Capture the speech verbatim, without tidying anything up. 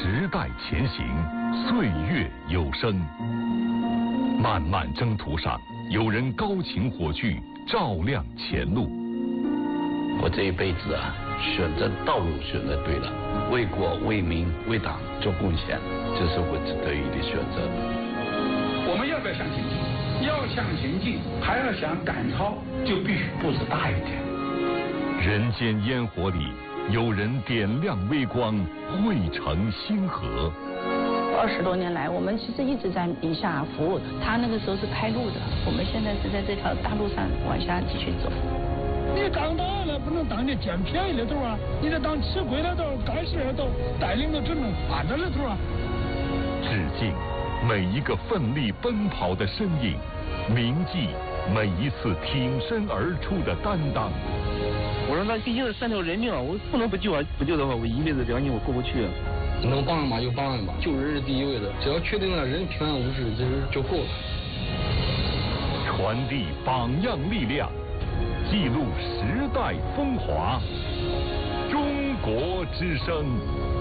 时代前行，岁月有声。漫漫征途上，有人高擎火炬，照亮前路。 我这一辈子啊，选择道路选择对了，为国为民为党做贡献，这是我值得于的选择。 我们要不要向前进？要向前进，还要想赶超，就必须步子大一点。 人间烟火里，有人点亮微光，汇成星河。 二十多年来，我们其实一直在宁夏服务。他那个时候是开路的，我们现在是在这条大路上往下继续走。 你当党了不能当你捡便宜的头啊，你得当吃亏的头、干事的头，带领着这种发展的头啊。 致敬每一个奋力奔跑的身影，铭记每一次挺身而出的担当。 我说那毕竟是三条人命啊，我不能不救啊！不救的话，我一辈子良心我过不去啊。 能帮嘛就帮吧，救人是第一位的，只要确定了人平安无事，这就够了。 传递榜样力量，记录时代风华。中国之声。